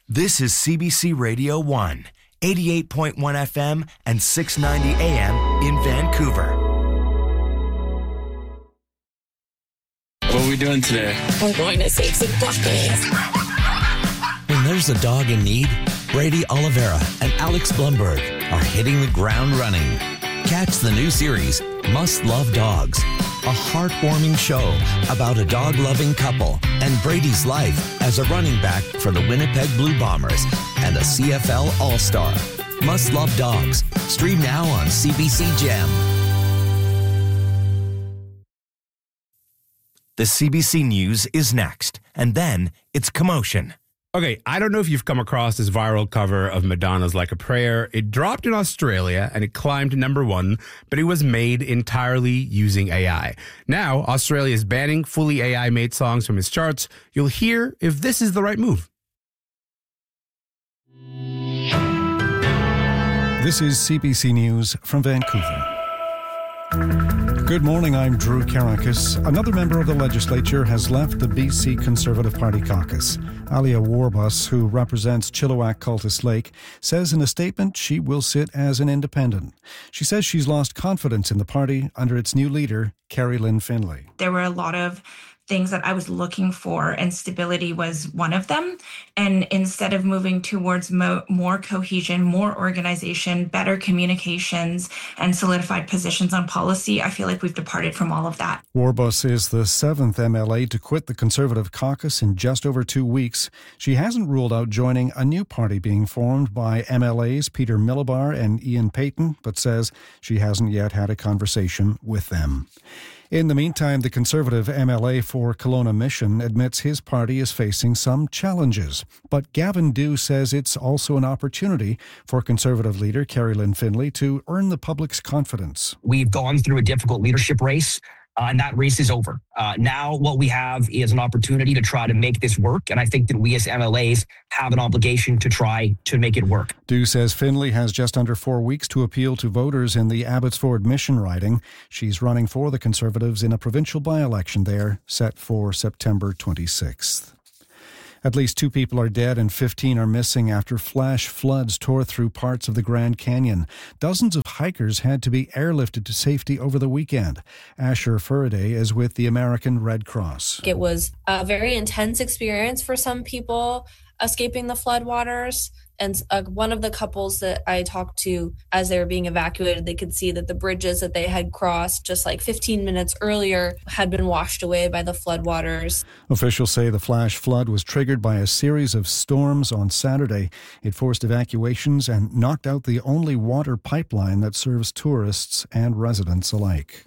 This is CBC Radio 1, 88.1 FM and 690 AM in Vancouver. What are we doing today? We're going to save some puppies. When there's a dog in need, Brady Oliveira and Alex Blumberg are hitting the ground running. Catch the new series, Must Love Dogs, a heartwarming show about a dog-loving couple and Brady's life as a running back for the Winnipeg Blue Bombers and a CFL All-Star. Must Love Dogs. Stream now on CBC Gem. The CBC News is next, and then it's Commotion. Okay, I don't know if you've come across this viral cover of Madonna's Like a Prayer. It dropped in Australia and it climbed to #1, but it was made entirely using AI. Now, Australia is banning fully AI-made songs from its charts. You'll hear if this is the right move. This is CBC News from Vancouver. Good morning, I'm Drew Karakis. Another member of the legislature has left the BC Conservative Party caucus. Alia Warbus, who represents Chilliwack Cultus Lake, says in a statement she will sit as an independent. She says she's lost confidence in the party under its new leader, Carrie Lynn Finlay. There were a lot of things that I was looking for, and stability was one of them. And instead of moving towards more cohesion, more organization, better communications, and solidified positions on policy, I feel like we've departed from all of that. Warbus is the 7th MLA to quit the Conservative caucus in just over 2 weeks. She hasn't ruled out joining a new party being formed by MLAs Peter Millibar and Ian Payton, but says she hasn't yet had a conversation with them. In the meantime, the Conservative MLA for Kelowna Mission admits his party is facing some challenges. But Gavin Dew says it's also an opportunity for Conservative leader Carrie Lynn Finlay to earn the public's confidence. We've gone through a difficult leadership race. And that race is over. Now what we have is an opportunity to try to make this work. And I think that we as MLAs have an obligation to try to make it work. Dew says Finlay has just under 4 weeks to appeal to voters in the Abbotsford Mission riding. She's running for the Conservatives in a provincial by-election there, set for September 26th. At least 2 people are dead and 15 are missing after flash floods tore through parts of the Grand Canyon. Dozens of hikers had to be airlifted to safety over the weekend. Asher Faraday is with the American Red Cross. It was a very intense experience for some people escaping the floodwaters. And one of the couples that I talked to as they were being evacuated, they could see that the bridges that they had crossed just like 15 minutes earlier had been washed away by the floodwaters. Officials say the flash flood was triggered by a series of storms on Saturday. It forced evacuations and knocked out the only water pipeline that serves tourists and residents alike.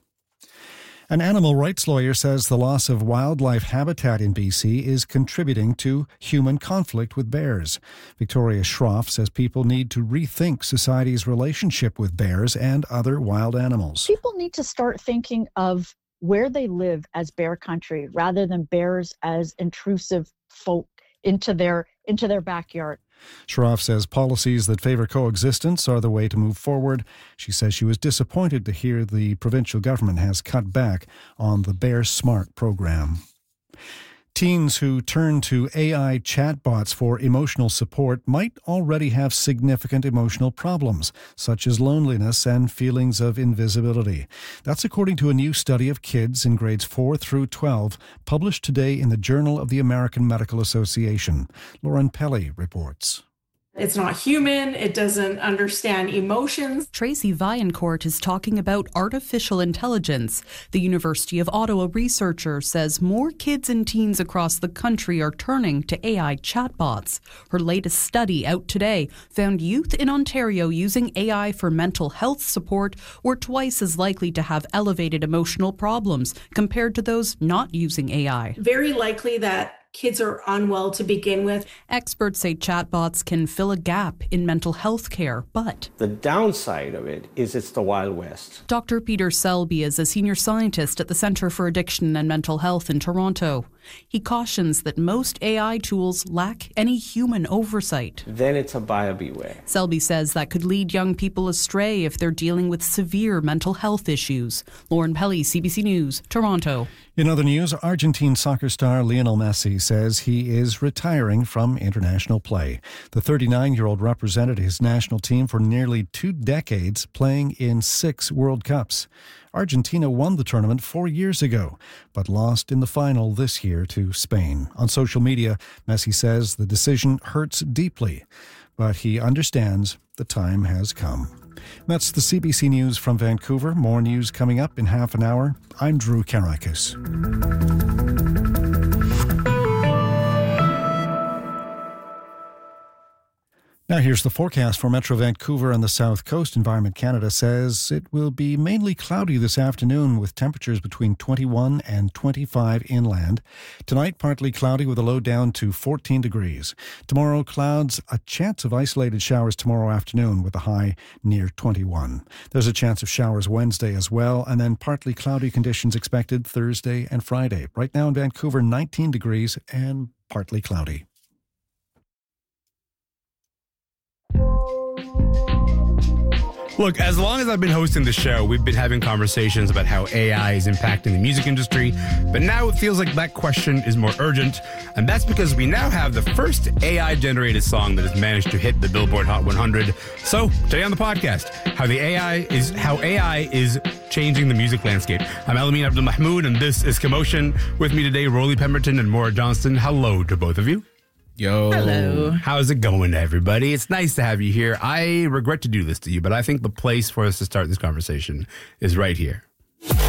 An animal rights lawyer says the loss of wildlife habitat in BC is contributing to human conflict with bears. Victoria Schroff says people need to rethink society's relationship with bears and other wild animals. People need to start thinking of where they live as bear country rather than bears as intrusive folk into their backyard. Schroff says policies that favor coexistence are the way to move forward. She says she was disappointed to hear the provincial government has cut back on the Bear Smart program. Teens who turn to AI chatbots for emotional support might already have significant emotional problems, such as loneliness and feelings of invisibility. That's according to a new study of kids in grades 4 through 12, published today in the Journal of the American Medical Association. Lauren Pelly reports. It's not human. It doesn't understand emotions. Tracy Vaillancourt is talking about artificial intelligence. The University of Ottawa researcher says more kids and teens across the country are turning to AI chatbots. Her latest study, out today, found youth in Ontario using AI for mental health support were twice as likely to have elevated emotional problems compared to those not using AI. Very likely that kids are unwell to begin with. Experts say chatbots can fill a gap in mental health care, but the downside of it is it's the Wild West. Dr. Peter Selby is a senior scientist at the Centre for Addiction and Mental Health in Toronto. He cautions that most AI tools lack any human oversight. Then it's a buyer beware. Selby says that could lead young people astray if they're dealing with severe mental health issues. Lauren Pelly, CBC News, Toronto. In other news, Argentine soccer star Lionel Messi Messi says he is retiring from international play. The 39-year-old represented his national team for nearly 2 decades, playing in 6 World Cups. Argentina won the tournament 4 years ago, but lost in the final this year to Spain. On social media, Messi says the decision hurts deeply, but he understands the time has come. That's the CBC News from Vancouver. More news coming up in half an hour. I'm Drew Karakis. Now here's the forecast for Metro Vancouver and the South Coast. Environment Canada says it will be mainly cloudy this afternoon with temperatures between 21 and 25 inland. Tonight, partly cloudy with a low down to 14 degrees. Tomorrow, clouds, a chance of isolated showers tomorrow afternoon with a high near 21. There's a chance of showers Wednesday as well, and then partly cloudy conditions expected Thursday and Friday. Right now in Vancouver, 19 degrees and partly cloudy. Look, as long as I've been hosting the show, we've been having conversations about how AI is impacting the music industry, but now it feels like that question is more urgent, and that's because we now have the first AI-generated song that has managed to hit the Billboard Hot 100. So, today on the podcast, how AI is changing the music landscape. I'm Alameen Abdul Mahmoud, and this is Commotion. With me today, Rolly Pemberton and Maura Johnston. Hello to both of you. Yo. Hello. How's it going, everybody? It's nice to have you here. I regret to do this to you, but I think the place for us to start this conversation is right here.